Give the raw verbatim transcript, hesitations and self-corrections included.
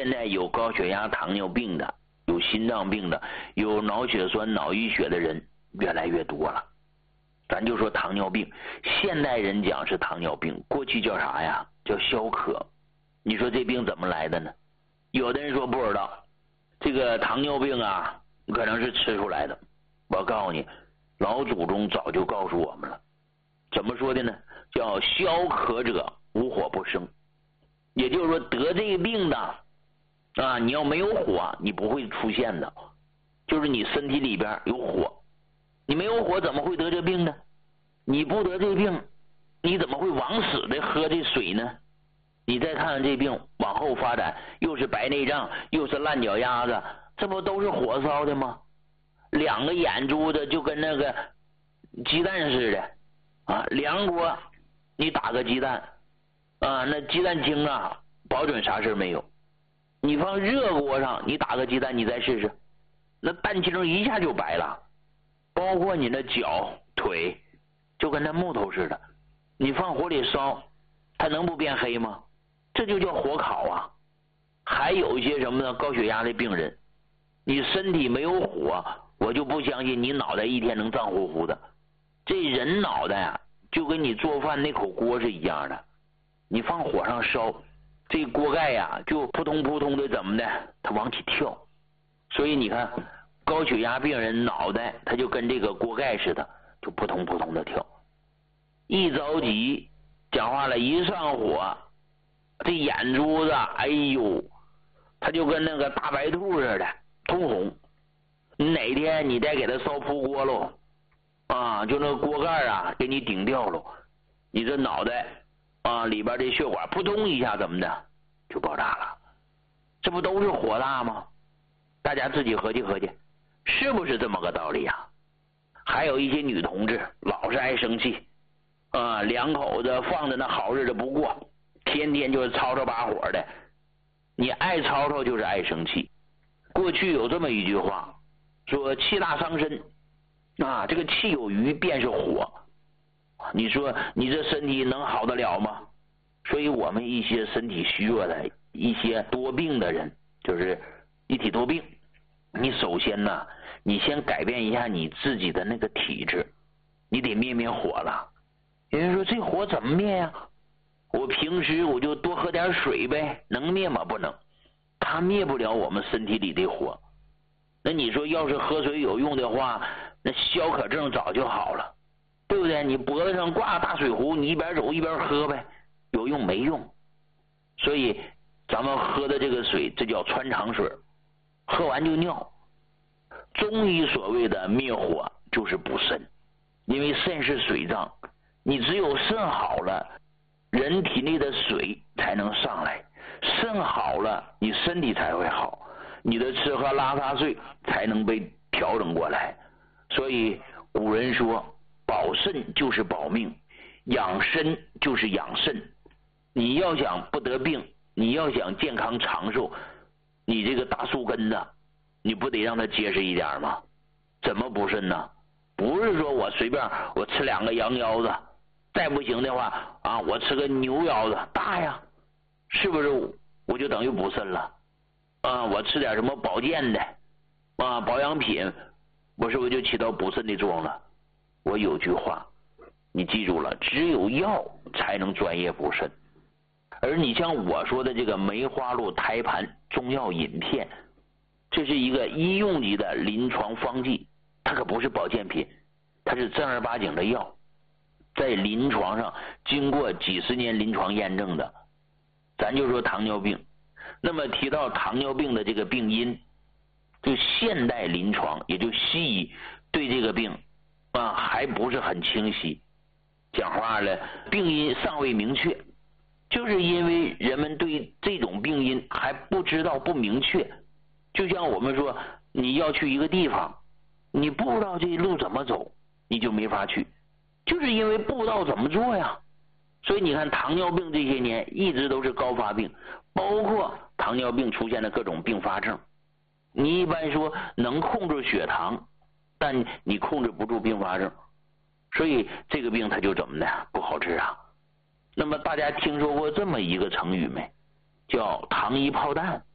现在有高血压、糖尿病的，有心脏病的，有脑血栓、脑溢血的人越来越多了。咱就说糖尿病，现代人讲是糖尿病，过去叫啥呀？叫消渴。你说这病怎么来的呢？有的人说不知道，这个糖尿病啊，可能是吃出来的。我告诉你，老祖宗早就告诉我们了，怎么说的呢？叫消渴者无火不生。也就是说，得这个病的啊，你要没有火，你不会出现的，就是你身体里边有火。你没有火怎么会得这病呢？你不得这病，你怎么会往死的喝这水呢？你再看看这病往后发展，又是白内障，又是烂脚丫子，这不都是火烧的吗？两个眼珠子就跟那个鸡蛋似的啊，凉锅你打个鸡蛋啊，那鸡蛋精啊，保准啥事没有。你放热锅上，你打个鸡蛋，你再试试，那蛋清一下就白了。包括你的脚腿就跟那木头似的，你放火里烧它能不变黑吗？这就叫火烤啊。还有一些什么呢？高血压的病人，你身体没有火，我就不相信你脑袋一天能胀乎乎的。这人脑袋啊，就跟你做饭那口锅是一样的，你放火上烧，这锅盖呀、啊、就扑通扑通的怎么的，它往起跳。所以你看高血压病人脑袋他就跟这个锅盖似的，就扑通扑通的跳。一着急讲话了，一上火，这眼珠子哎呦，他就跟那个大白兔似的通红。哪天你再给他烧扑锅喽啊，就那锅盖啊给你顶掉喽，你这脑袋啊里边这血管扑通一下怎么的就爆炸了。这不都是火大吗？大家自己合计合计，是不是这么个道理啊？还有一些女同志老是爱生气啊，两口子放着那好日子不过，天天就是吵吵把火的。你爱吵吵就是爱生气。过去有这么一句话说，气大伤身啊，这个气有余便是火。你说你这身体能好得了吗？所以我们一些身体虚弱的一些多病的人，就是一体多病，你首先呢，你先改变一下你自己的那个体质，你得灭灭火了。有人说这火怎么灭呀？我平时我就多喝点水呗，能灭吗？不能，它灭不了我们身体里的火。那你说要是喝水有用的话，那消渴症早就好了，对不对？你脖子上挂大水壶，你一边走一边喝呗，有用没用？所以咱们喝的这个水，这叫穿肠水，喝完就尿。中医所谓的灭火就是补肾，因为肾是水脏，你只有肾好了，人体内的水才能上来，肾好了，你身体才会好，你的吃喝拉撒睡才能被调整过来。所以古人说，保肾就是保命，养身就是养肾。你要想不得病，你要想健康长寿，你这个大树根子你不得让它结实一点吗？怎么补肾呢？不是说我随便我吃两个羊腰子，再不行的话啊，我吃个牛腰子大呀，是不是我就等于补肾了啊？我吃点什么保健的啊保养品，我是不是就起到补肾的作用了？我有句话你记住了，只有药才能专业补肾。而你像我说的这个梅花鹿胎盘中药饮片，这是一个医用级的临床方剂，它可不是保健品，它是正儿八经的药，在临床上经过几十年临床验证的。咱就说糖尿病，那么提到糖尿病的这个病因，就现代临床也就西医对这个病啊还不是很清晰，讲话了病因尚未明确，就是因为人们对这种病因还不知道不明确。就像我们说你要去一个地方，你不知道这路怎么走，你就没法去，就是因为不知道怎么做呀。所以你看糖尿病这些年一直都是高发病，包括糖尿病出现的各种并发症。你一般说能控制血糖，但你控制不住并发症，所以这个病它就怎么的不好治啊。那么大家听说过这么一个成语没？叫糖衣炮弹。